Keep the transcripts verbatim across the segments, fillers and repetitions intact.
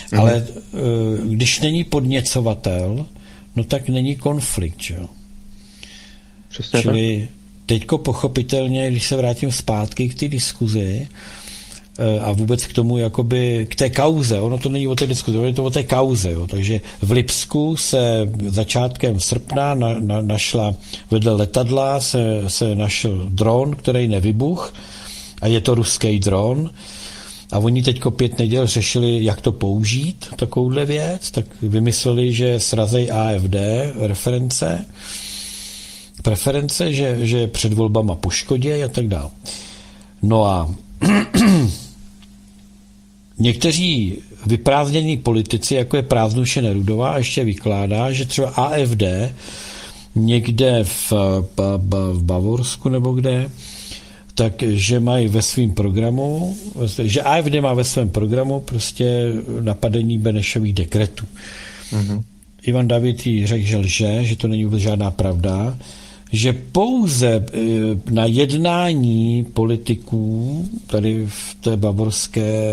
Ale když není podněcovatel, no tak není konflikt, jo. Přesně Čili teďko pochopitelně, když se vrátím zpátky k té diskuzi a vůbec k tomu, jakoby k té kauze, ono to není o té diskuzi, ono je to o té kauze, jo. Takže v Lipsku se začátkem srpna na, na, našla, vedle letadla se, se našel dron, který nevybuch a je to ruský dron. A oni teďko pět neděl řešili, jak to použít, takovouhle věc, tak vymysleli, že srazej A F D reference, preference, že, že před volbama poškodí a tak dále. No a někteří vyprázdnění politici, jako je Prázdnuše Nerudová, ještě vykládá, že třeba A F D někde v, v Bavorsku nebo kde, takže mají ve svém programu, že A F D má ve svém programu prostě napadení Benešových dekretů. Mm-hmm. Ivan David jí řekl, že lže, že to není vůbec žádná pravda, že pouze na jednání politiků tady v té bavorské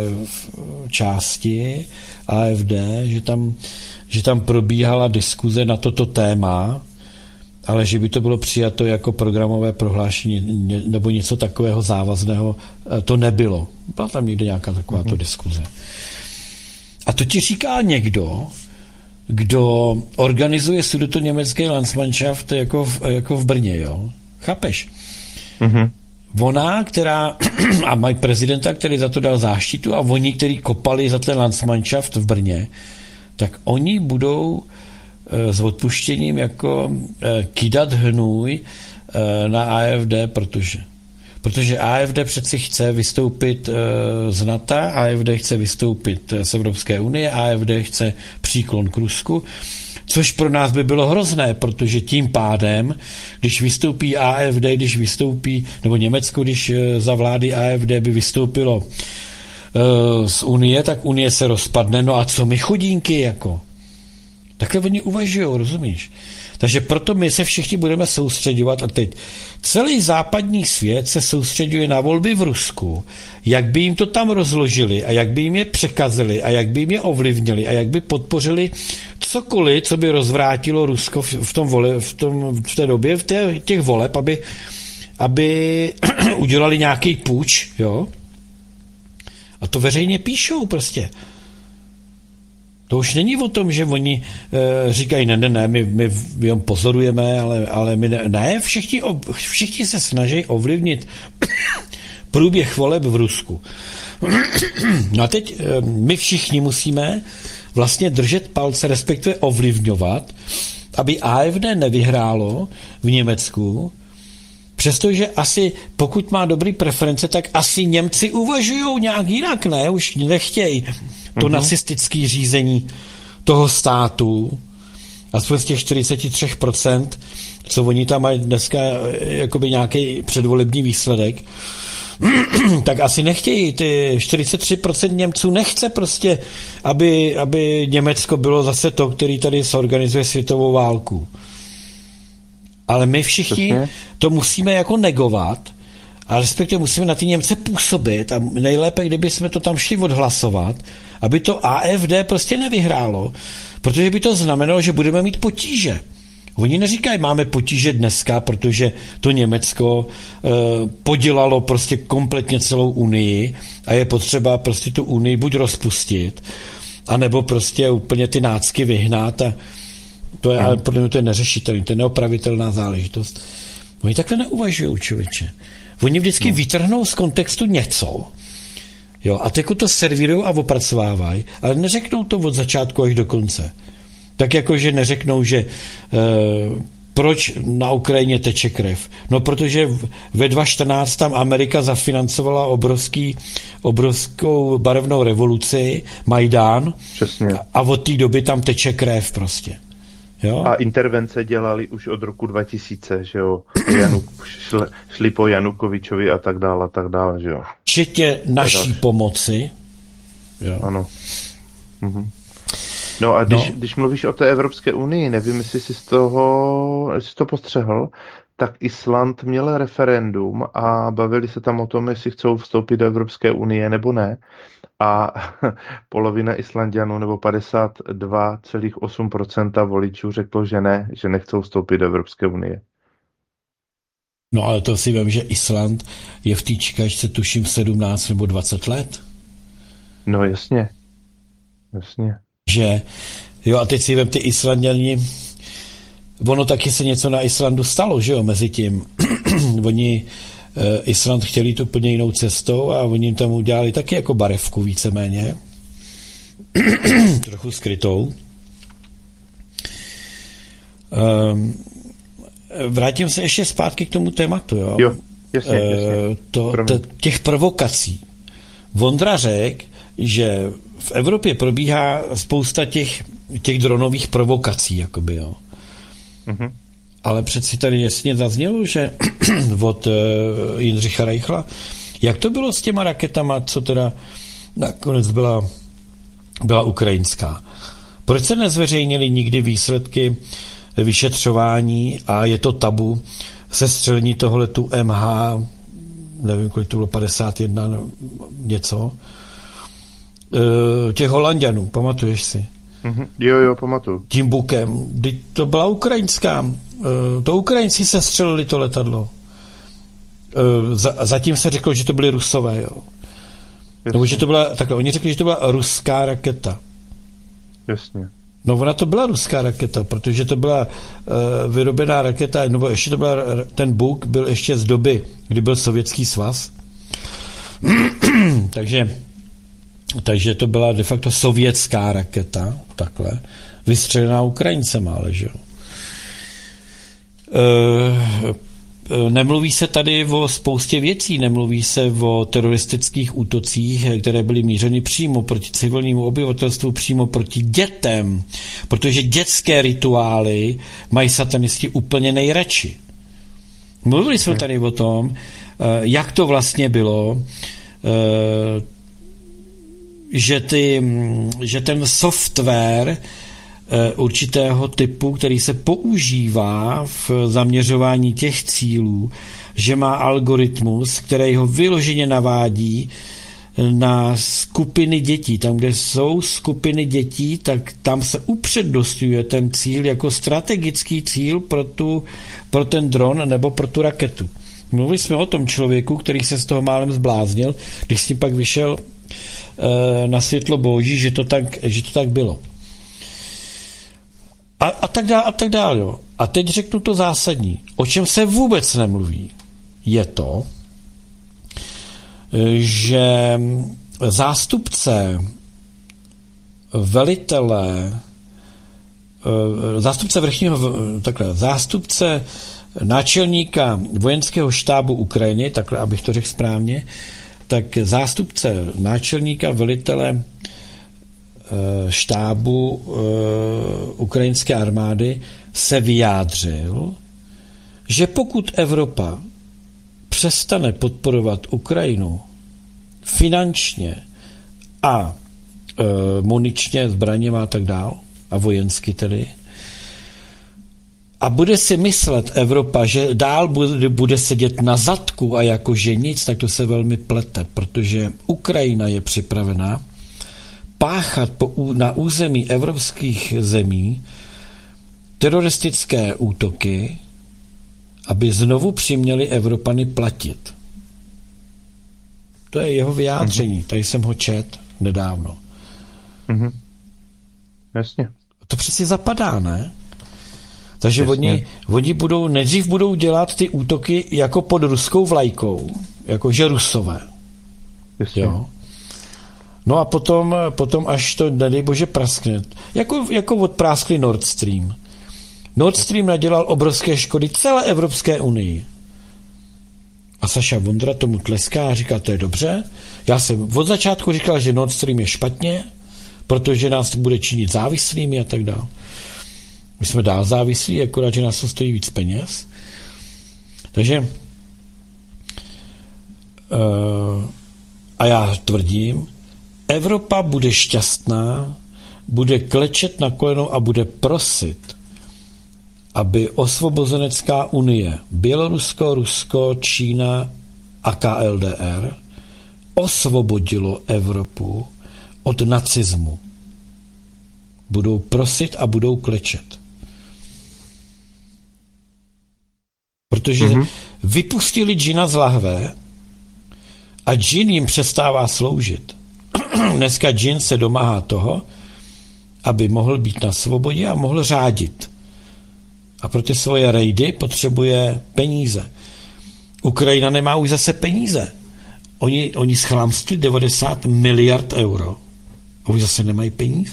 části A F D, že tam, že tam probíhala diskuze na toto téma, ale že by to bylo přijato jako programové prohlášení nebo něco takového závazného, to nebylo. Byla tam někde nějaká takováto mm-hmm. diskuze. A to ti říká někdo, kdo organizuje sudetoněmecký Landsmannschaft jako v, jako v Brně, jo? Chápeš? Mm-hmm. Ona, která, a mají prezidenta, který za to dal záštitu, a oni, kteří kopali za ten Landsmannschaft v Brně, tak oni budou s odpuštěním jako kydat hnůj na A F D, protože protože A F D přeci chce vystoupit z NATO, A F D chce vystoupit z Evropské unie, A F D chce příklon k Rusku, což pro nás by bylo hrozné, protože tím pádem, když vystoupí A F D, když vystoupí, nebo Německo, když za vlády A F D by vystoupilo z unie, tak unie se rozpadne, no a co my chudínky, jako? Takhle oni uvažují, rozumíš? Takže proto my se všichni budeme soustředovat a teď celý západní svět se soustředuje na volby v Rusku, jak by jim to tam rozložili a jak by jim je překazili a jak by jim je ovlivnili a jak by podpořili cokoliv, co by rozvrátilo Rusko v, tom vole, v, tom, v té době, v té, těch voleb, aby, aby udělali nějaký půjč, jo? A to veřejně píšou prostě. To už není o tom, že oni e, říkají, ne, ne, ne, my, my jen pozorujeme, ale, ale my ne, ne všichni, všichni se snaží ovlivnit průběh voleb v Rusku. No a teď e, my všichni musíme vlastně držet palce, respektive ovlivňovat, aby A F D nevyhrálo v Německu, přestože asi, pokud má dobrý preference, tak asi Němci uvažují nějak jinak, ne? Už nechtějí to mm-hmm. nacistické řízení toho státu, aspoň z těch čtyřicet tři procent, co oni tam mají dneska jakoby nějaký předvolební výsledek, tak asi nechtějí. Ty čtyřicet tři procent Němců nechce prostě, aby, aby Německo bylo zase to, který tady zorganizuje světovou válku. Ale my všichni to musíme jako negovat a respektive musíme na ty Němce působit a nejlépe, kdyby jsme to tam šli odhlasovat, aby to A F D prostě nevyhrálo, protože by to znamenalo, že budeme mít potíže. Oni neříkají, máme potíže dneska, protože to Německo e, podělalo prostě kompletně celou Unii a je potřeba prostě tu Unii buď rozpustit, anebo prostě úplně ty nácky vyhnat a to je, ale podle mě to je neřešitelné, to je neopravitelná záležitost. Oni takhle neuvažují, člověče. Oni vždycky no. vytrhnou z kontextu něco, jo, a teď to servírují a opracovávají, ale neřeknou to od začátku až do konce. Tak jako, že neřeknou, že e, proč na Ukrajině teče krev. No, protože ve dva tisíce čtrnáct tam Amerika zafinancovala obrovský, obrovskou barevnou revoluci, Majdán, Přesně. A od té doby tam teče krev prostě. Jo? A intervence dělali už od roku dva tisíce, že jo. Januk, šli, šli po Janukovičovi a tak dále, a tak dále, že jo. Včetně naší pomoci. Jo. Ano. Mhm. No a když, no. když mluvíš o té Evropské unii, nevím, jestli jsi z toho, jestli jsi to postřehl, tak Island měl referendum a bavili se tam o tom, jestli chcou vstoupit do Evropské unie nebo ne. a polovina Islanďanů nebo padesát dva celá osm procenta voličů řeklo, že ne, že nechcou vstoupit do Evropské unie. No ale to si vím, že Island je v té čekačce tuším sedmnáct nebo dvacet let. No jasně, jasně. Že, jo a teď si vím ty Islanděni, ono taky se něco na Islandu stalo, že jo, mezi tím. Oni eh, Island chtěli jít úplně jinou cestou a oni tam udělali taky jako barevku víceméně. Trochu skrytou. Um, vrátím se ještě zpátky k tomu tématu, jo. Jo, jasně, jasně. Uh, to, t- těch provokací. Vondra řekl, že v Evropě probíhá spousta těch, těch dronových provokací, jakoby, jo. Mhm. Ale přeci tady jasně zaznělo, že od uh, Jindřicha Reichla, jak to bylo s těma raketama, co teda nakonec byla, byla ukrajinská. Proč se nezveřejnili nikdy výsledky vyšetřování a je to tabu sestřelení tohletu M H, nevím, kolik to bylo, padesát jedna něco, uh, těch Holanďanů, pamatuješ si? Mhm. Jo, jo, pamatuju. Tím bukem. To byla ukrajinská. To Ukrajinci se střelili to letadlo. Zatím se řeklo, že to byli Rusové. Jo. Nebo že to byla, takhle, oni řekli, že to byla ruská raketa. Jasně. No ona to byla ruská raketa, protože to byla uh, vyrobená raketa, nebo ještě to byla, ten Buk byl ještě z doby, kdy byl Sovětský svaz. takže Takže to byla de facto sovětská raketa, takhle, vystřelená Ukrajincema, ale že jo. E, nemluví se tady o spoustě věcí, nemluví se o teroristických útocích, které byly mířeny přímo proti civilnímu obyvatelstvu, přímo proti dětem, protože dětské rituály mají satanisti úplně nejradši. Mluvili jsme tady o tom, jak to vlastně bylo, že, ty, že ten software určitého typu, který se používá v zaměřování těch cílů, že má algoritmus, který ho vyloženě navádí na skupiny dětí. Tam, kde jsou skupiny dětí, tak tam se upřednostňuje ten cíl jako strategický cíl pro, tu, pro ten dron nebo pro tu raketu. Mluvili jsme o tom člověku, který se z toho málem zbláznil, když s tím pak vyšel na světlo boží, že to tak, že to tak bylo. A, a tak dále, a tak dále. Jo. A teď řeknu to zásadní. O čem se vůbec nemluví, je to, že zástupce velitele, zástupce vrchního, takhle, zástupce náčelníka vojenského štábu Ukrajiny, takhle, abych to řekl správně, tak zástupce náčelníka velitele štábu ukrajinské armády se vyjádřil, že pokud Evropa přestane podporovat Ukrajinu finančně a e, muničně, zbraněma a tak dál, a vojensky tedy, a bude si myslet Evropa, že dál bude, bude sedět na zadku a jakože nic, tak to se velmi plete, protože Ukrajina je připravená páchat po, na území evropských zemí teroristické útoky, aby znovu přiměli Evropany platit. To je jeho vyjádření. Tady jsem ho čet nedávno. Mhm. Jasně. To přeci zapadá, ne? Takže oni, oni budou, nejdřív budou dělat ty útoky jako pod ruskou vlajkou, jakože Rusové. Jasně. Jo. No a potom, potom až to, nedej bože, praskne. Jako, jako odpráskli Nord Stream. Nord Stream nadělal obrovské škody celé Evropské unii. A Saša Vondra tomu tleská a říká, to je dobře. Já jsem od začátku říkal, že Nord Stream je špatně, protože nás bude činit závislými a tak dále. My jsme dál závislí, akorát, že nás to stojí víc peněz. Takže uh, a já tvrdím, Evropa bude šťastná, bude klečet na kolenou a bude prosit, aby osvobozenecká unie, Bělorusko, Rusko, Čína a K L D R osvobodilo Evropu od nacismu. Budou prosit a budou klečet. Protože mm-hmm. vypustili džina z lahve a džin jim přestává sloužit. Dneska džin se domáhá toho, aby mohl být na svobodě a mohl řádit. A pro ty svoje rejdy potřebuje peníze. Ukrajina nemá už zase peníze. Oni, oni schlámstili devadesát miliard euro. A už zase nemají peníze.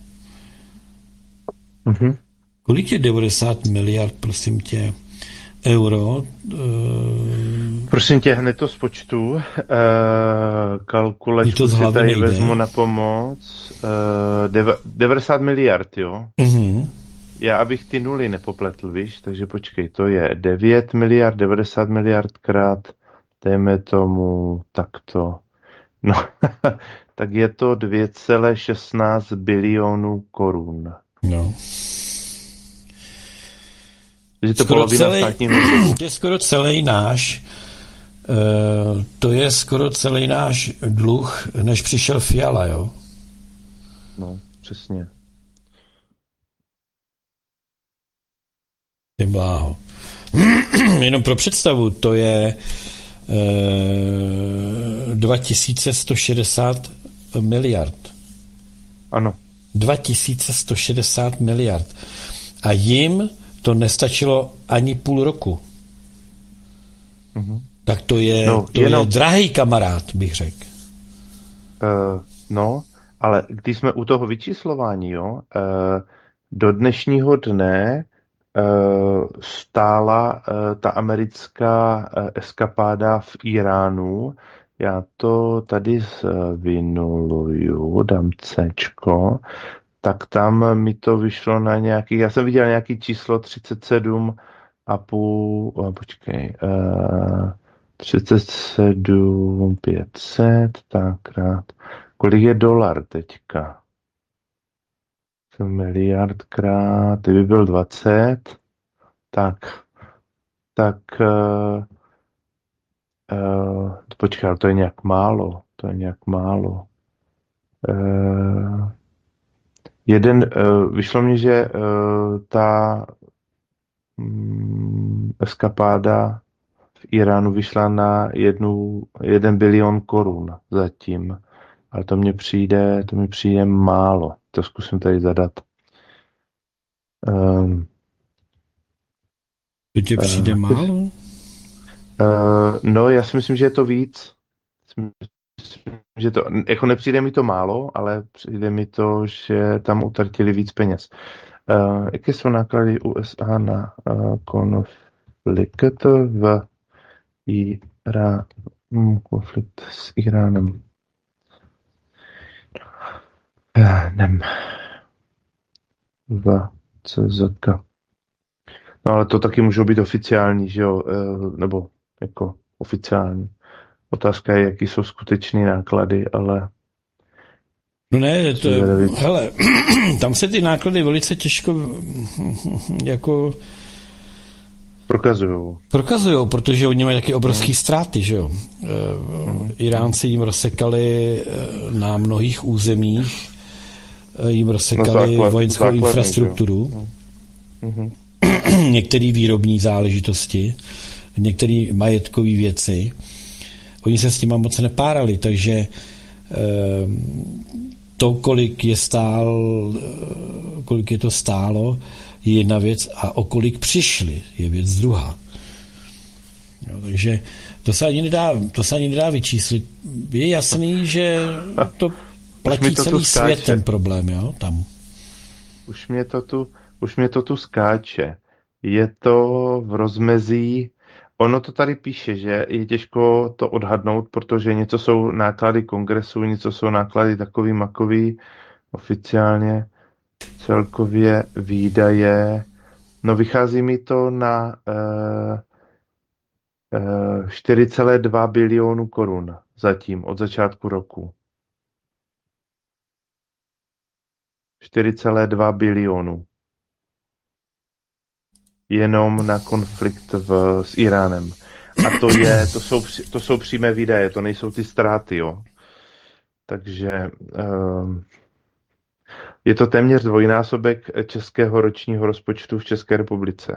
Mm-hmm. Kolik je devadesát miliard, prosím tě, euro? E... Prosím tě, hned to spočtu. E, kalkulačku to z hlavy si tady nejde. vezmu na pomoc. E, deva, devadesát miliard, jo? Mm-hmm. Já, abych ty nuly nepopletl, víš, takže počkej, to je devět miliard, devadesát miliard krát, dejme tomu takto. No, tak je to dvě celé šestnáct bilionů korun. No. Takže to skoro polovina celý, státního. to je skoro celý náš uh, to je skoro celý náš dluh, než přišel Fiala, jo? No, přesně. Ty bláho. Jenom pro představu, to je uh, dva tisíce sto šedesát miliard. Ano. dva tisíce sto šedesát miliard. A jim to nestačilo ani půl roku. Mhm. Tak to je, No, to jenom... je drahý kamarád, bych řekl. Uh, no, ale když jsme u toho vyčíslování, jo, uh, do dnešního dne uh, stála uh, ta americká uh, eskapáda v Iránu. Já to tady vynuluju, dám Cčko, tak tam mi to vyšlo na nějaký, já jsem viděl nějaký číslo třicet sedm a půl, oh, počkej, uh, třicet sedm pět set, tak krát. Kolik je dolar teďka? Miliard krát, kdyby byl dvacet, tak, tak, uh, uh, počkej, to je nějak málo, to je nějak málo. Uh, jeden, uh, vyšlo mi, že uh, ta um, eskapáda v Iránu vyšla na jednu, jeden bilion korun zatím. Ale to mně přijde, to mi přijde málo. To zkusím tady zadat. Um, To ti přijde uh, málo? Uh, no, já si myslím, že je to víc. Myslím, že to, jako nepřijde mi to málo, ale přijde mi to, že tam utratili víc peněz. Uh, jaké jsou náklady U S A na uh, konflikt v Iránu? Konflikt s Iránem. Nem. V C Z K. No ale to taky můžou být oficiální, že jo? E, nebo jako oficiální. Otázka je, jaký jsou skutečné náklady, ale... No ne, to je, hele, tam se ty náklady velice těžko jako... Prokazujou. Prokazujou, protože oni mají taky obrovské ztráty, že jo. E, Iránci jim rozsekali na mnohých územích, jim rozsekali no, vojenskou základný, infrastrukturu, mm-hmm. některé výrobní záležitosti, některé majetkové věci. Oni se s těma moc nepárali, takže e, to, kolik je stál, kolik je to stálo, je jedna věc a o kolik přišli, je věc druhá. Jo, takže to se ani nedá, to se ani nedá vyčíslit. Je jasný, že to platí to celý svět ten problém, jo, tam. Už mě to tu, už mě to tu skáče. Je to v rozmezí, ono to tady píše, že je těžko to odhadnout, protože něco jsou náklady kongresu, něco jsou náklady takový makový oficiálně, celkově výdaje. No vychází mi to na uh, uh, čtyři celé dva bilionu korun zatím, od začátku roku. čtyři celé dva bilionu. Jenom na konflikt v, s Iránem. A to je, to jsou, to jsou přímé výdaje, to nejsou ty ztráty, jo. Takže um, je to téměř dvojnásobek českého ročního rozpočtu v České republice.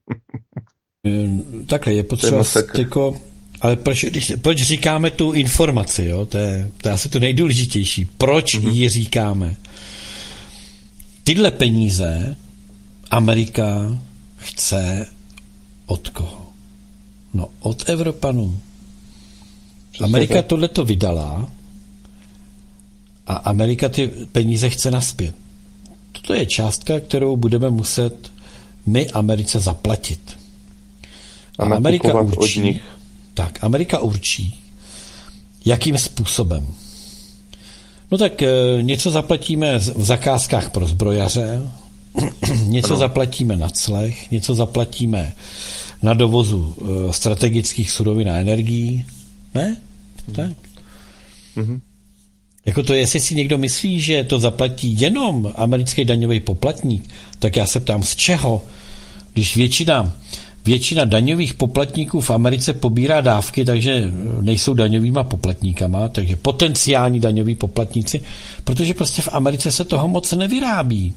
Takhle je potřeba jako, ale proč, když, proč říkáme tu informaci, jo? To je, to je asi to nejdůležitější. Proč mm-hmm. ji říkáme? Tyhle peníze Amerika chce od koho? No, od Evropanů. Přesně Amerika tak. Tohleto vydala a Amerika ty peníze chce naspět. Toto je částka, kterou budeme muset my Americe zaplatit. A, a Amerika určí, tak, Amerika určí, jakým způsobem. No tak e, něco zaplatíme v zakázkách pro zbrojaře, něco ano. zaplatíme na clech, něco zaplatíme na dovozu e, strategických surovin a energií. Ne? Mm. Tak. Mm-hmm. Jako to, jestli si někdo myslí, že to zaplatí jenom americký daňový poplatník, tak já se ptám, z čeho? Když většina, většina daňových poplatníků v Americe pobírá dávky, takže nejsou daňovýma poplatníkama, takže potenciální daňoví poplatníci, protože prostě v Americe se toho moc nevyrábí.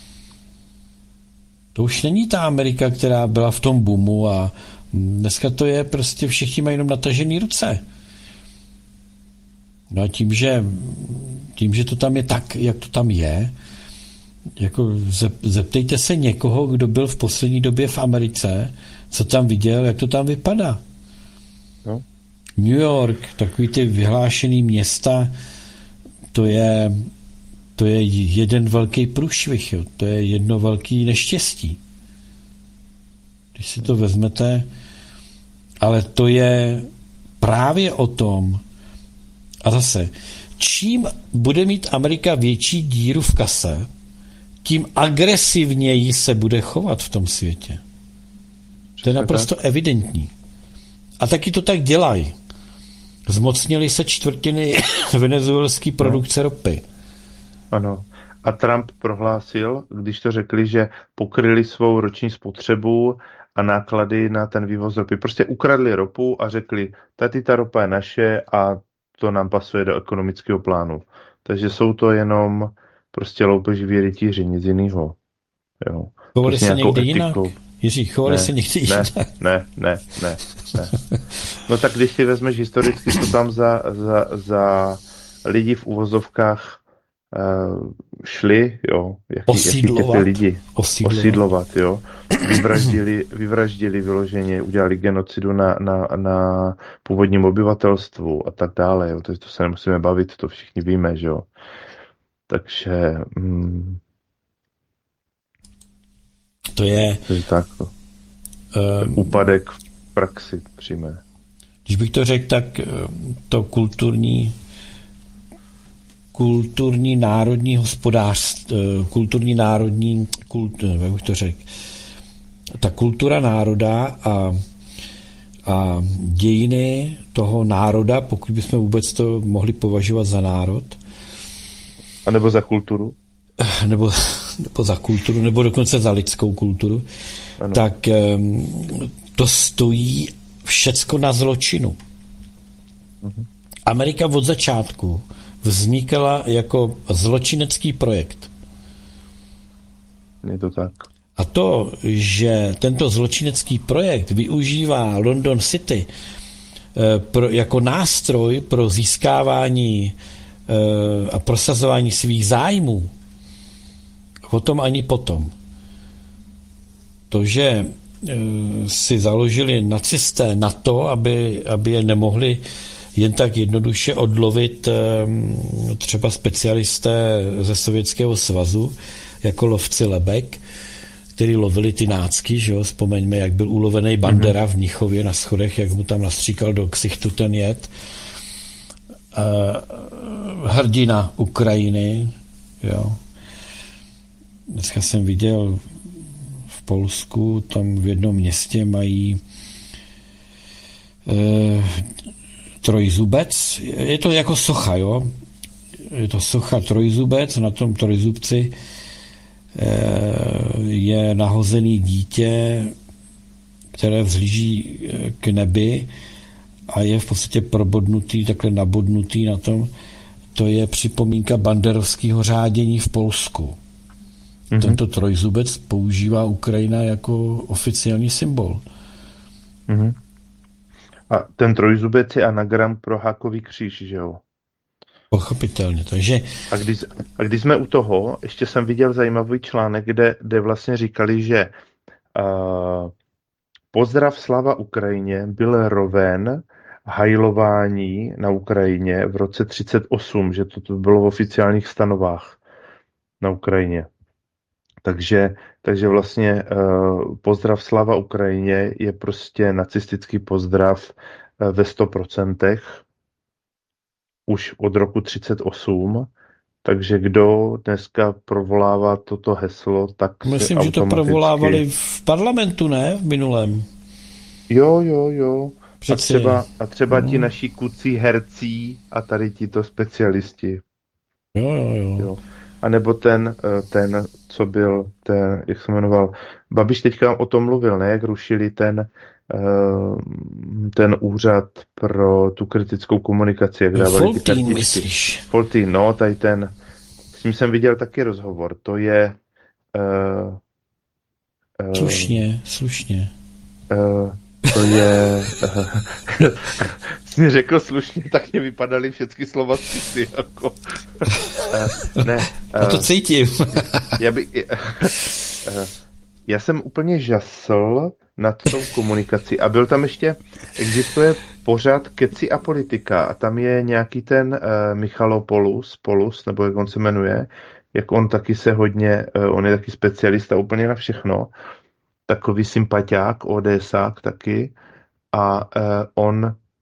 To už není ta Amerika, která byla v tom boomu a dneska to je prostě všichni mají jenom natažený ruce. No a tím, že, tím, že to tam je tak, jak to tam je, jako zeptejte se někoho, kdo byl v poslední době v Americe, co tam viděl, jak to tam vypadá. No. New York, takový ty vyhlášený města, to je, to je jeden velký průšvih, jo. To je jedno velký neštěstí. Když si to vezmete, ale to je právě o tom, a zase, čím bude mít Amerika větší díru v kase, tím agresivněji se bude chovat v tom světě. To je naprosto evidentní. A taky to tak dělají. Zmocnili se čtvrtiny venezuelské produkce ropy. Ano. A Trump prohlásil, když to řekli, že pokryli svou roční spotřebu a náklady na ten vývoz ropy. Prostě ukradli ropu a řekli, tady ta ropa je naše a to nám pasuje do ekonomického plánu. Takže jsou to jenom prostě loupeživí rytíři, nic jiného. Chovali se někde jinak? Jiří, chovali se někde jinak? Ne, ne, ne, ne, ne. No tak když si vezmeš historicky, co tam za, za, za lidi v uvozovkách uh, šli, jo, jaký, osídlovat. jaký ty lidi Osídlovat, osídlovat jo. Vyvraždili, vyvraždili vyloženě, udělali genocidu na, na, na původním obyvatelstvu a tak dále, jo. To, to se nemusíme bavit, to všichni víme, že jo. Takže mm, to je, to je tak, no. um, úpadek v praxi přímé. Když bych to řekl, tak to kulturní kulturní národní hospodářství, kulturní národní kultur, jak bych to řekl, ta kultura národa a, a dějiny toho národa, pokud bychom vůbec to mohli považovat za národ. A nebo za kulturu. Nebo, nebo za kulturu, nebo dokonce za lidskou kulturu. Ano. Tak to stojí všecko na zločinu. Uh-huh. Amerika od začátku vznikala jako zločinecký projekt. Je to tak. A to, že tento zločinecký projekt využívá London City pro, jako nástroj pro získávání a prosazování svých zájmů, o tom ani potom. To, že si založili nacisté na to, aby, aby je nemohli jen tak jednoduše odlovit třeba specialisté ze Sovětského svazu, jako lovci lebek, který lovili ty nácky, že jo? Vzpomeňme, jak byl ulovený Bandera v Mnichově na schodech, jak mu tam nastříkal do ksichtu ten jed. Hrdina Ukrajiny, jo. Dneska jsem viděl v Polsku, tam v jednom městě mají eh, trojzubec, je to jako socha, jo. Je to socha trojzubec, na tom trojzubci eh, je nahozený dítě, které vzlíží k nebi a je v podstatě probodnutý, takhle nabodnutý na tom, to je připomínka banderovského řádění v Polsku. Mm-hmm. Tento trojzubec používá Ukrajina jako oficiální symbol. Mm-hmm. A ten trojzubec je anagram pro hákový kříž, že jo? Pochopitelně, takže... A když, a když jsme u toho, ještě jsem viděl zajímavý článek, kde, kde vlastně říkali, že uh, pozdrav Slava Ukrajině byl roven hajlování na Ukrajině v roce třicet osm, že to, to bylo v oficiálních stanovách na Ukrajině. Takže, takže vlastně uh, pozdrav Slava Ukrajině je prostě nacistický pozdrav uh, ve sto procentech už od roku třicet osm. Takže kdo dneska provolává toto heslo, tak myslím, že to provolávali v parlamentu, ne? V minulém. Jo, jo, jo. Přeci. A třeba, a třeba ti naši kucí hercí a tady tito specialisti. Jo, jo, jo. jo. A nebo ten, ten, co byl, ten, jak se jmenoval, Babiš teďka o tom mluvil, ne? Jak rušili ten, ten úřad pro tu kritickou komunikaci, jak dávali Foltín, ty kartičky. myslíš? Foltín, no, tady ten, s ním jsem viděl taky rozhovor, to je... Uh, uh, slušně, slušně. Uh, to je... Uh, jsi mi řekl slušně, tak mě vypadaly všechny slova z jako... Uh, ne. Uh, A to cítím. já, by, uh, já jsem úplně žasl nad tou komunikací a byl tam ještě, existuje pořád Keci a politika a tam je nějaký ten uh, Michalopoulos, Polus, nebo jak on se jmenuje, jak on taky se hodně, uh, on je taky specialista úplně na všechno, takový sympatiák, ODSák taky a uh, on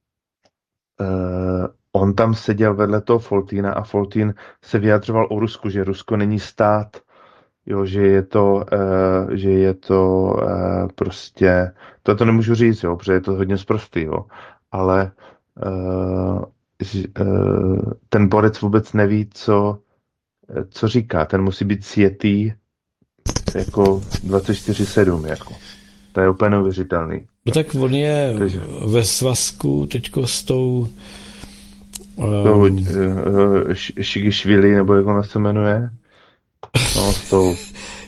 uh, on tam seděl vedle toho Foltína a Foltín se vyjadřoval o Rusku, že Rusko není stát, jo, že je to, uh, že je to uh, prostě, to to nemůžu říct, jo, protože je to hodně sprostý, jo, ale uh, uh, ten borec vůbec neví, co, co říká, ten musí být sjetý jako dvacet čtyři sedm, jako. To je úplně neuvěřitelný. No tak on je Takže... ve svazku teďko s tou um... uh, uh, Šigišvili, nebo jak ona se jmenuje? No, s tou...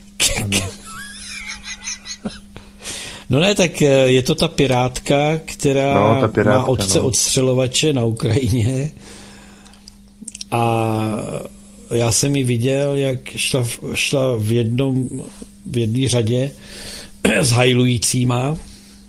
No ne, tak je to ta pirátka, která no, ta pirátka, má otce no. odstřelovače na Ukrajině a já jsem ji viděl, jak šla, šla v jednom v jedné řadě s hajlujícíma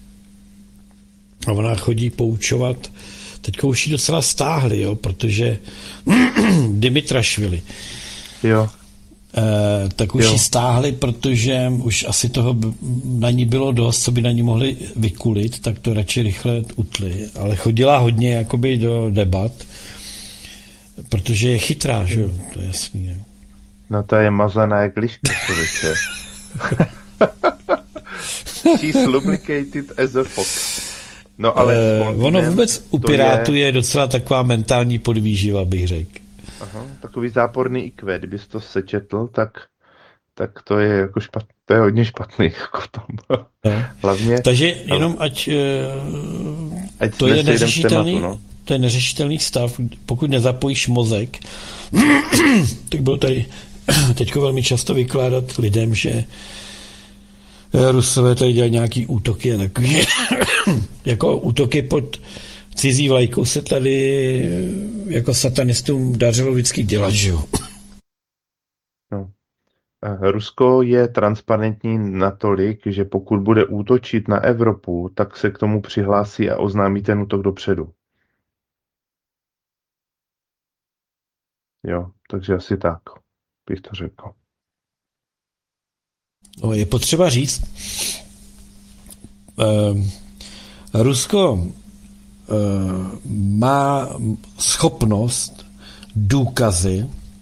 a ona chodí poučovat. Teďka už ji docela stáhli, jo, protože Dimitrašvili. Jo. Eh, tak už jo. ji stáhli, protože už asi toho na ní bylo dost, co by na ní mohli vykulit, tak to radši rychle utli. Ale chodila hodně jakoby do debat, protože je chytrá, že jo, to je jasný. Ne? No to je mazaná jak liška, člověče. She's lubricated as a fox. No ale eh, ono vůbec u Pirátů je... je docela taková mentální podvýživa, bych řekl. Aha, takový záporný í kvé, kdybys to sečetl, tak, tak to je jako špat, to je hodně špatný jako v tom. No. Hlavně, takže jenom ať, ať to je neřešitelný, tématu, no. to je neřešitelný stav, pokud nezapojíš mozek, tak bylo tady teďko velmi často vykládat lidem, že Rusové tady dělají nějaký útoky a takový, jako útoky pod cizí vlajkou se tady jako satanistům dařilo vždycky dělat, že jo? No. Rusko je transparentní natolik, že pokud bude útočit na Evropu, tak se k tomu přihlásí a oznámí ten útok dopředu. Jo, takže asi tak bych to řekl. No, je potřeba říct, eh, Rusko eh, má schopnost důkazy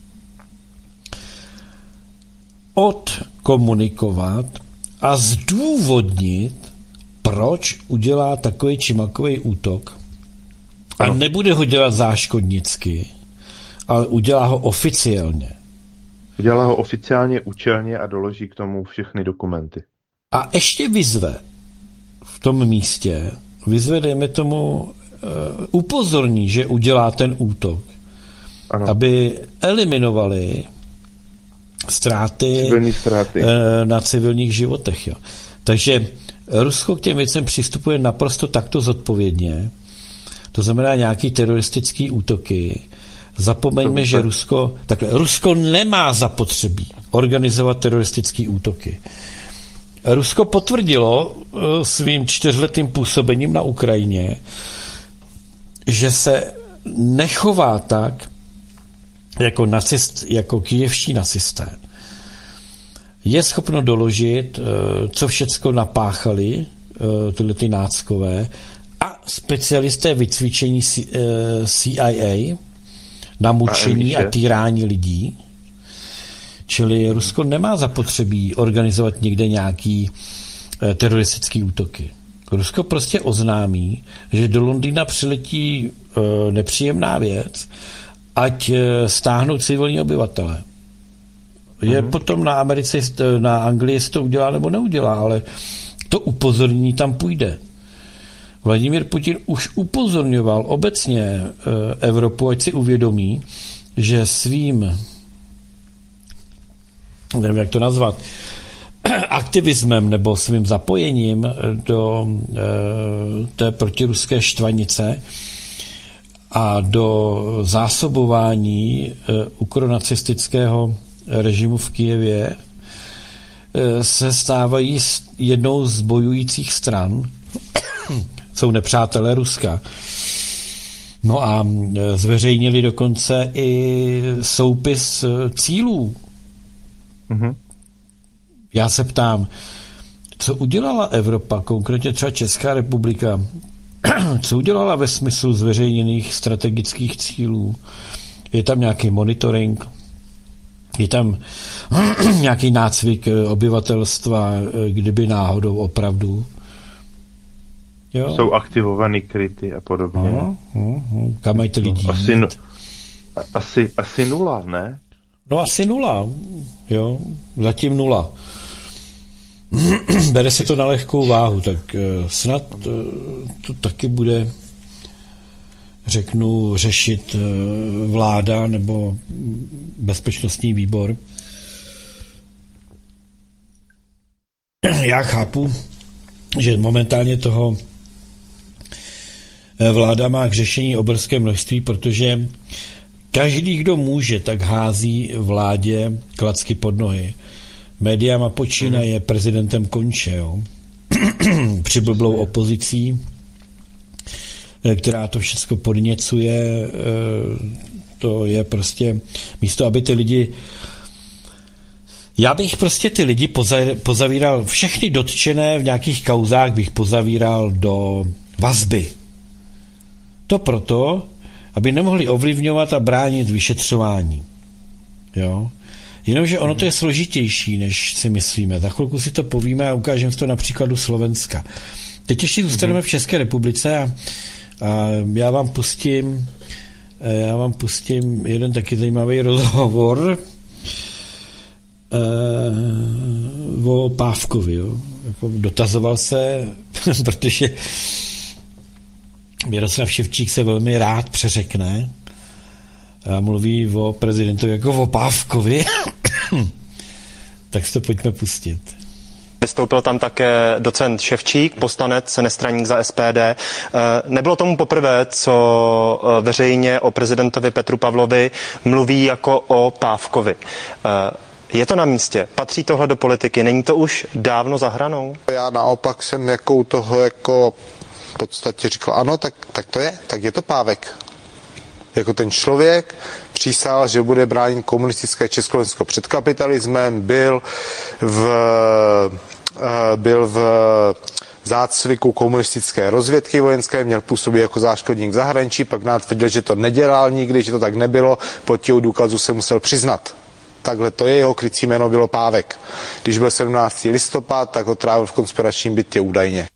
odkomunikovat a zdůvodnit, proč udělá takový či makový útok. A ano. Nebude ho dělat záškodnicky, ale udělá ho oficiálně. Udělá ho oficiálně, účelně a doloží k tomu všechny dokumenty. A ještě vyzve v tom místě vyzvedeme tomu uh, upozorní, že udělá ten útok, ano. aby eliminovali ztráty, civilní ztráty. Uh, na civilních životech. Jo. Takže Rusko k těm věcem přistupuje naprosto takto zodpovědně. To znamená nějaký teroristický útoky. Zapomeňme, že Rusko, takhle, Rusko nemá zapotřebí organizovat teroristické útoky. Rusko potvrdilo svým čtyřletým působením na Ukrajině, že se nechová tak, jako nacist, jako kyjevští nacisté. Je schopno doložit, co všecko napáchali tyhle ty náckové a specialisté vycvičení C I A na mučení a týrání lidí. Čili Rusko nemá zapotřebí organizovat někde nějaký teroristický útoky. Rusko prostě oznámí, že do Londýna přiletí nepříjemná věc, ať stáhnou civilní obyvatele. Je uh-huh. potom na Americe, na Anglii, jestli to udělá nebo neudělá, ale to upozornění tam půjde. Vladimír Putin už upozorňoval obecně Evropu, ať si uvědomí, že svým, nevím, jak to nazvat, aktivismem nebo svým zapojením do té protiruské štvanice a do zásobování ukronacistického režimu v Kyjevě se stávají jednou z bojujících stran. Jsou nepřátelé Ruska. No a zveřejnili dokonce i soupis cílů. Mm-hmm. Já se ptám, co udělala Evropa, konkrétně třeba Česká republika, co udělala ve smyslu zveřejněných strategických cílů? Je tam nějaký monitoring? Je tam nějaký nácvik obyvatelstva, kdyby náhodou opravdu? Jo? Jsou aktivovaný kryty a podobně. Aha, aha. Kam mají ty lidi? Asi, no, asi, asi nula, ne? No asi nula, jo, zatím nula. Bere se to na lehkou váhu, tak snad to taky bude, řeknu, řešit vláda nebo bezpečnostní výbor. Já chápu, že momentálně toho vláda má k řešení obrovské množství, protože každý, kdo může, tak hází vládě klacky pod nohy. Médiama počínaje prezidentem konče, jo. Přiblblou opozicí, která to všechno podněcuje, to je prostě místo, aby ty lidi... Já bych prostě ty lidi pozavíral, všechny dotčené v nějakých kauzách bych pozavíral do vazby. To proto, aby nemohli ovlivňovat a bránit vyšetřování. Jo? Jenomže ono to je složitější, než si myslíme. Za chvilku si to povíme a ukážeme to na příkladu Slovenska. Teď ještě zůstaneme v České republice a, a já vám pustím já vám pustím jeden taky zajímavý rozhovor uh, o Pávkovi. Jo? Jako dotazoval se, protože Miroslav Ševčík se velmi rád přeřekne a mluví o prezidentovi jako o Pávkovi. Tak si to pojďme pustit. Vystoupil tam také docent Ševčík, poslanec, nestraník za S P D. Nebylo tomu poprvé, co veřejně o prezidentovi Petru Pavlovi mluví jako o Pávkovi. Je to na místě? Patří tohle do politiky? Není to už dávno za hranou? Já naopak jsem jako u toho jako v podstatě říkal, ano, tak, tak to je, tak je to Pávek. Jako ten člověk přísahal, že bude bránit komunistické Československo před kapitalismem, byl v, byl v zácviku komunistické rozvědky vojenské, měl působit jako záškodník v zahraničí, pak nám tvrdil, že to nedělal nikdy, že to tak nebylo, pod těho důkazu se musel přiznat. Takhle to je, jeho krycí jméno bylo Pávek. Když byl sedmnáctého listopad, tak ho trávil v konspiračním bytě údajně.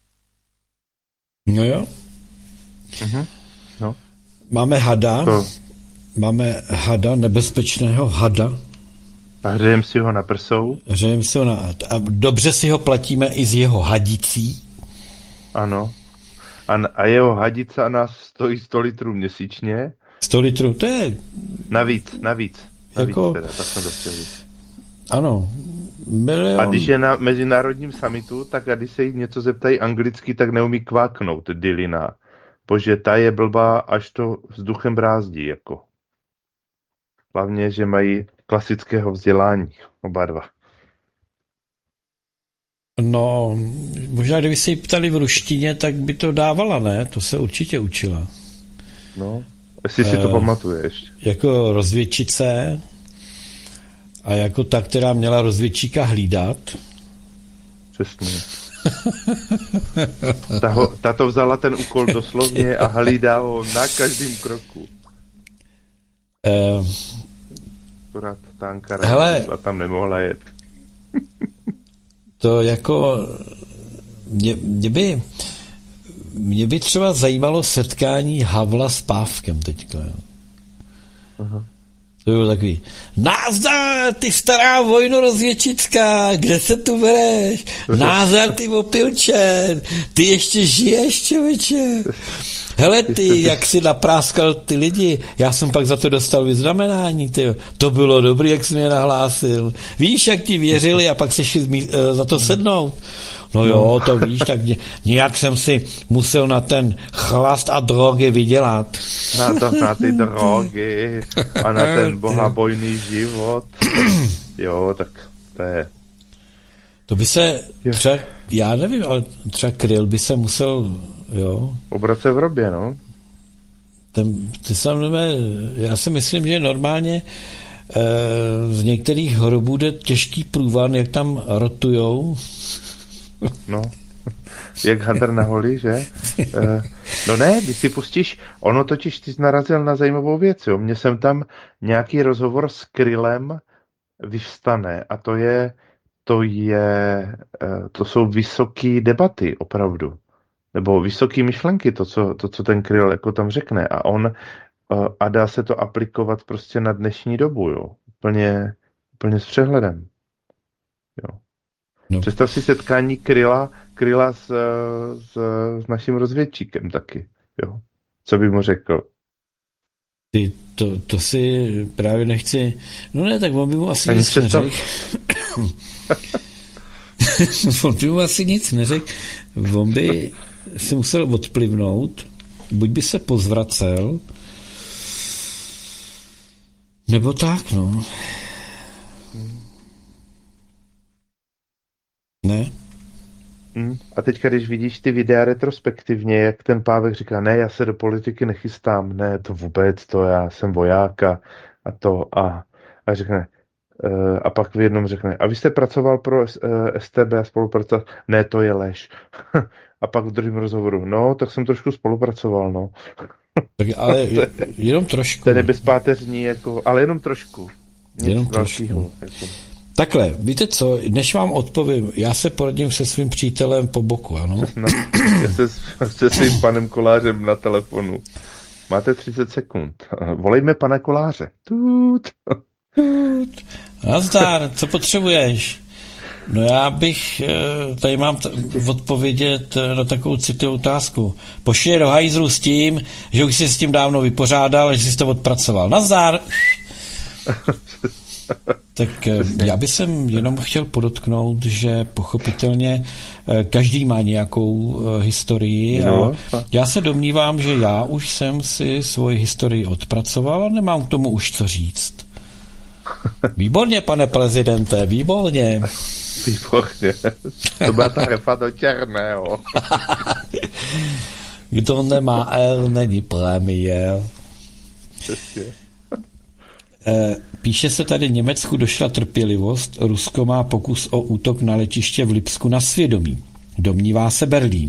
No jo. Mhm. No. Máme hada, no. máme hada, nebezpečného hada. A hřejem si ho na prsou. Hřejem si ho na... A dobře si ho platíme i z jeho hadicí. Ano. A, a jeho hadica nás stojí sto litrů měsíčně. sto litrů, to je... Navíc, navíc. Navíc Jako, teda, tak jsme dostali. ano. Milion. A když je na mezinárodním summitu, tak a když se jí něco zeptají anglicky, tak neumí kváknout, Dylina. Bože, ta je blbá, až to vzduchem brázdí, jako. Hlavně, že mají klasického vzdělání, oba dva. No, možná kdyby se jí ptali v ruštině, tak by to dávala, ne? To se určitě učila. No, jestli si to Eh, pamatuješ. Jako rozvědčice a jako ta, která měla rozvědčíka hlídat. Přesně. Ta, ho, ta to vzala ten úkol doslovně a hlídá ho na každém kroku. Eh, Akorát ta Ankara Hele. a tam nemohla jet. to jako... Mě, mě by... Mě by třeba zajímalo setkání Havla s Pávkem teďka. Jo. Aha. To bylo takový, názdar, ty stará vojnorozvědčická, kde se tu bereš? Názdar, ty opilčen, ty ještě žiješ, člověče. Hele ty, jak si napráskal ty lidi, já jsem pak za to dostal vyznamenání, ty. To bylo dobrý, jak jsi mě nahlásil. Víš, jak ti věřili a pak se šli zmí, za to sednout. No jo, to víš, tak nějak jsem si musel na ten chlast a drogy vydělat. Na to, na ty drogy a na ten bohabojný život. Jo, tak to je... To by se třeba, já nevím, ale třeba Kryl by se musel, jo, Obrace v robě, no. ten, ty sám nevím, já si myslím, že normálně e, z některých hrobů jde těžký průvan, jak tam rotujou. No, jak hadr na holi, že? E, no ne, když si pustíš, ono totiž ty jsi narazil na zajímavou věc, jo. Mně jsem tam nějaký rozhovor s Krylem vyvstane a to je, to je, e, to jsou vysoké debaty, opravdu. Nebo vysoké myšlenky, to co, to, co ten Kryl jako tam řekne. A on, e, a dá se to aplikovat prostě na dnešní dobu, jo. Úplně, úplně s přehledem. Jo. No. Představ si setkání Kryla, Kryla s, s, s naším rozvědčíkem taky, jo. Co by mu řekl? Ty, to, to si právě nechci, no ne, tak on by mu asi Ani nic představ. neřekl. On by mu asi nic neřekl. On by si musel odplivnout, buď by se pozvracel, nebo tak, no. Ne? Hmm. A teďka, když vidíš ty videa retrospektivně, jak ten Pávek říká, ne, já se do politiky nechystám, ne, to vůbec, to já jsem voják a, a to a, a řekne, uh, a pak v jednom řekne, a vy jste pracoval pro uh, S T B a spolupracoval, ne, to je lež. A pak v druhém rozhovoru, no, tak jsem trošku spolupracoval, no. Tak ale jenom trošku. To je nebezpáteřní, jako, ale jenom trošku. Nic Jenom velkýho, trošku. jako. Takhle, víte co, než vám odpovím, já se poradím se svým přítelem po boku, ano? Na, já se, se svým panem Kolářem na telefonu. Máte třicet sekund. Volejme pana Koláře. Tut. Nazdar, co potřebuješ? No já bych, tady mám t- odpovědět na takovou citlivou otázku. Pošli je do hajzlu s tím, že už jsi s tím dávno vypořádal, že jsi to odpracoval. Nazdar! Tak já bych sem jenom chtěl podotknout, že pochopitelně každý má nějakou historii a já se domnívám, že já už jsem si svoji historii odpracoval a nemám k tomu už co říct. Výborně, pane prezidente, výborně. Výborně. To byla ta refa do černého. Kdo nemá L, není premiér. Přesně. Píše se tady, Německu došla trpělivost, Rusko má pokus o útok na letiště v Lipsku na svědomí. Domnívá se Berlín.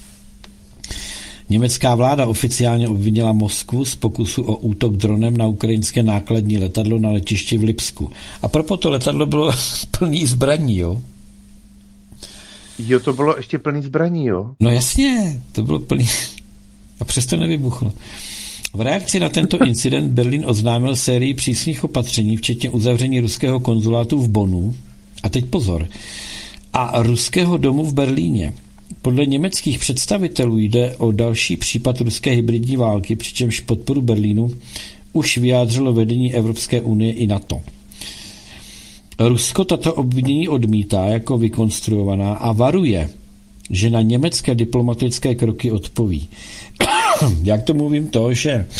Německá vláda oficiálně obvinila Moskvu z pokusu o útok dronem na ukrajinské nákladní letadlo na letišti v Lipsku. A proto to letadlo bylo plný zbraní, jo? Jo, to bylo ještě plný zbraní, jo? No jasně, to bylo plný. A přesto nevybuchlo. V reakci na tento incident Berlín oznámil sérii přísných opatření, včetně uzavření ruského konzulátu v Bonnu. A teď pozor. A ruského domu v Berlíně. Podle německých představitelů jde o další případ ruské hybridní války, přičemž podporu Berlínu už vyjádřilo vedení Evropské unie i NATO. Rusko tato obvinění odmítá jako vykonstruovaná a varuje, že na německé diplomatické kroky odpoví. Jak to mluvím to, že e,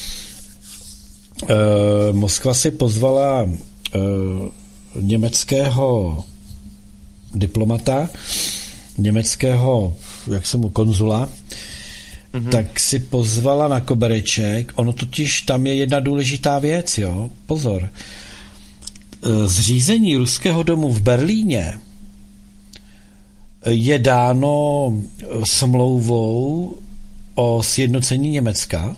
Moskva si pozvala e, německého diplomata, německého, jak se mu, konzula, mm-hmm. tak si pozvala na kobereček. Ono totiž tam je jedna důležitá věc, jo, pozor. Zřízení ruského domu v Berlíně je dáno smlouvou o sjednocení Německa,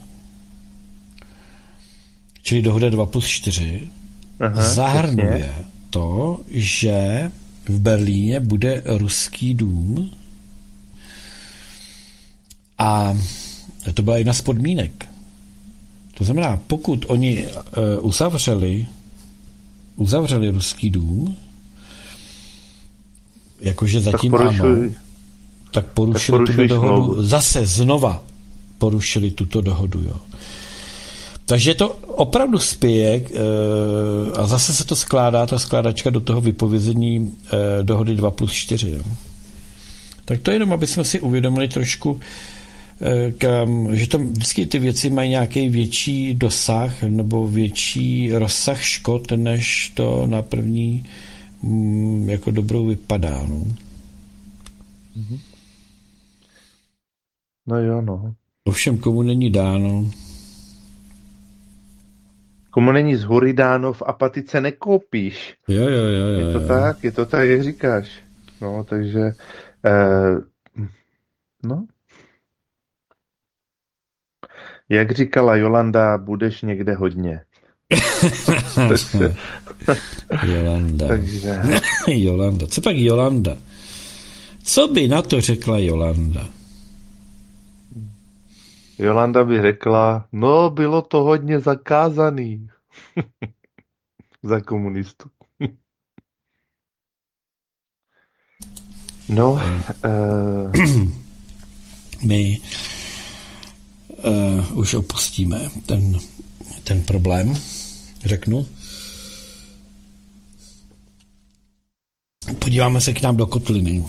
čili dohoda dva plus čtyři, Aha, zahrnuje jasně. to, že v Berlíně bude ruský dům a to byla jedna z podmínek. To znamená, pokud oni uh, uzavřeli uzavřeli ruský dům, jakože zatím tak ano, tak porušili tak tuto dohodu. Smlouvu. Zase znova porušili tuto dohodu. Jo. Takže to opravdu spěje a zase se to skládá, ta skládačka do toho vypovězení dohody dva plus čtyři. Jo. Tak to jenom, aby jsme si uvědomili trošku, kam, že tam vždycky ty věci mají nějaký větší dosah nebo větší rozsah škod, než to na první mm, jako dobrou vypadá. No, no jo, no. Ovšem, komu není dáno. Komu není z hory dáno, v apatice nekoupíš. Jo, jo, jo, jo. Je to tak, je to tak, jak říkáš. No, takže eh, no. Jak říkala Jolanda, budeš někde hodně. Jolanda. Takže... Jolanda. Co pak Jolanda? Co by na to řekla Jolanda? Jolanda by řekla, no bylo to hodně zakázaný. Za komunistů. No, uh... my uh, už opustíme ten, ten problém, řeknu. Podíváme se k nám do kotliny.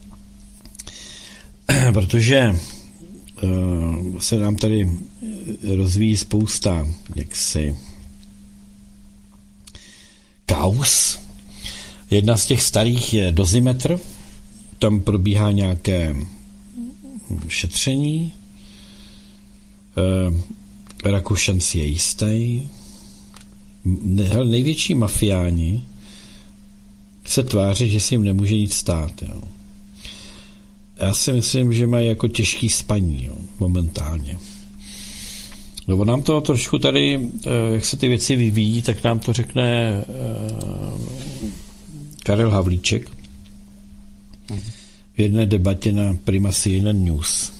Protože uh, se nám tady rozvíjí spousta jaksi kaus. Jedna z těch starých je dozimetr. Tam probíhá nějaké šetření. Uh, Rakušan si je jistý. Ne, největší mafiáni se tváří, že si jim nemůže nic stát. Jo. Já si myslím, že mají jako těžký spaní, jo, momentálně. No, on nám to trošku tady, jak se ty věci vyvíjí, tak nám to řekne uh, Karel Havlíček v jedné debatě na Prima C N N News.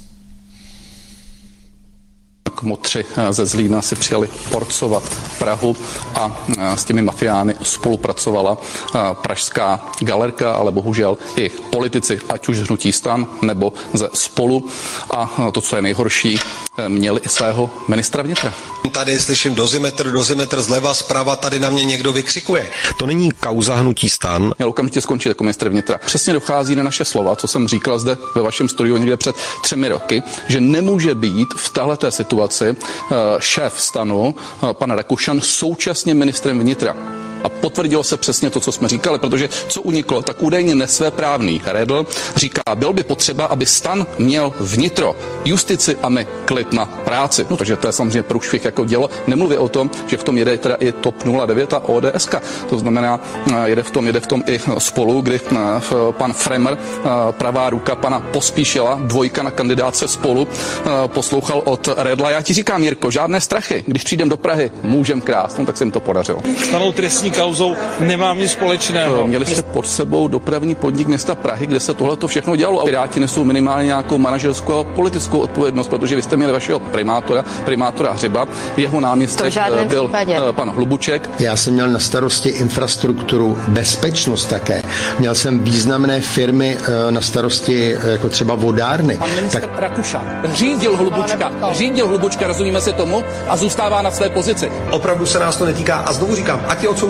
Kmotři ze Zlína si přijali porcovat Prahu a s těmi mafiány spolupracovala pražská galerka, ale bohužel i politici, ať už z hnutí STAN nebo ze Spolu. A to, co je nejhorší, měli i svého ministra vnitra. Tady slyším dozimetr, dozimetr zleva, zprava, tady na mě někdo vykřikuje. To není kauza hnutí STAN. Měl okamžitě skončit jako ministr vnitra. Přesně dochází na naše slova, co jsem říkal zde ve vašem studiu někde před třemi roky, že nemůže být v téhleté situaci šéf STANu, pan Rakušan, současně ministrem vnitra. A potvrdilo se přesně to, co jsme říkali, protože co uniklo, tak údajně nesvéprávný Redl říká, byl by potřeba, aby STAN měl vnitro, justici a my klid na práci. No, takže to je samozřejmě průšvih jako dělo. Nemluví o tom, že v tom jede teda i TOP nula devět a O D S ka. To znamená, jede v tom, jede v tom i Spolu, kdy pan Fremer, pravá ruka pana Pospíšila, dvojka na kandidáce Spolu, poslouchal od Redla. Já ti říkám, Jirko, žádné strachy. Když přijdem do Prahy, můžem krást. No, tak se jim to podařilo. Stanou trestní korupční kauzou nemám nic společného. Měli jste pod sebou dopravní podnik města Prahy, kde se tohle všechno dělalo. A Piráti nesou minimálně nějakou manažerskou a politickou odpovědnost, protože vy jste měli vašeho primátora, primátora Hřiba, jeho náměstek byl případě. pan Hlubuček. Já jsem měl na starosti infrastrukturu, bezpečnost také. Měl jsem významné firmy na starosti, jako třeba vodárny. Pan ministr tak... Rakušan řídil Hlubučka, řídil Hlubučka, rozumíme se tomu, a zůstává na své pozici. Opravdu se nás to netýká a znovu říkám, ať je odsouzen